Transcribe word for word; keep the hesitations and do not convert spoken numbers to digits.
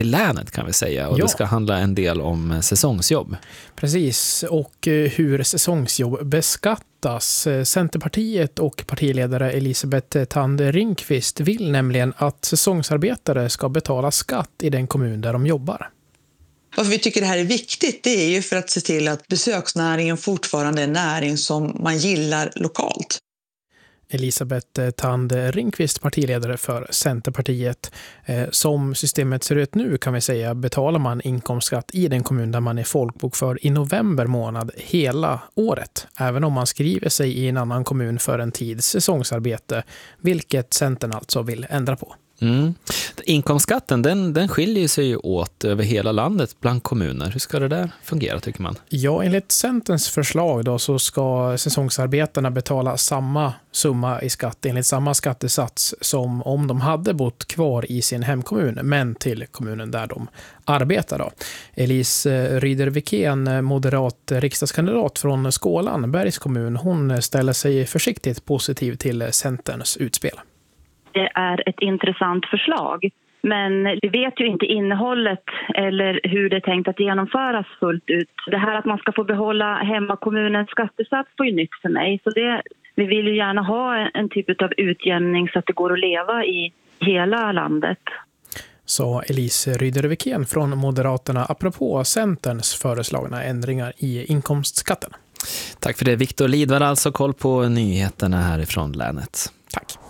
i länet kan vi säga. Och ja. det ska handla en del om säsongsjobb. Precis, och hur säsongsjobb beskattas. Centerpartiet och partiledare Elisabeth Thand Ringqvist vill nämligen att säsongsarbetare ska betala skatt i den kommun där de jobbar. Varför vi tycker det här är viktigt, det är ju för att se till att besöksnäringen fortfarande är en näring som man gillar lokalt. Elisabeth Thand Ringqvist, partiledare för Centerpartiet. Eh, som systemet ser ut nu kan vi säga betalar man inkomstskatt i den kommun där man är folkbokförd i november månad hela året. Även om man skriver sig i en annan kommun för en tids säsongsarbete, vilket Centern alltså vill ändra på. Mm. Inkomstskatten den, den skiljer sig ju åt över hela landet bland kommuner. Hur ska det där fungera tycker man? Ja, enligt Centerns förslag då så ska säsongsarbetarna betala samma summa i skatt enligt samma skattesats som om de hade bott kvar i sin hemkommun men till kommunen där de arbetar då. Elise Ryder-Wikén, moderat riksdagskandidat från Skålan, Bergs kommun, hon ställer sig försiktigt positiv till Centerns utspel. Det är ett intressant förslag, men vi vet ju inte innehållet eller hur det är tänkt att genomföras fullt ut. Det här att man ska få behålla hemmakommunens skattesats var ju nytt för mig. Så det, vi vill ju gärna ha en typ av utjämning så att det går att leva i hela landet. Så Elise Ryder-Wikén från Moderaterna apropå Centerns föreslagna ändringar i inkomstskatten. Tack för det. Viktor Lidvard, alltså koll på nyheterna härifrån länet. Tack.